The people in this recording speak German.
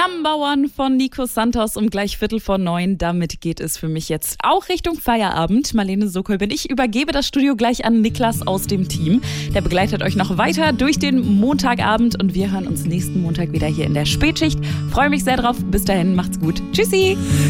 Number One von Nico Santos um gleich 8:45. Damit geht es für mich jetzt auch Richtung Feierabend. Marlene Sokol bin ich, übergebe das Studio gleich an Niklas aus dem Team. Der begleitet euch noch weiter durch den Montagabend und wir hören uns nächsten Montag wieder hier in der Spätschicht. Freue mich sehr drauf. Bis dahin, macht's gut. Tschüssi!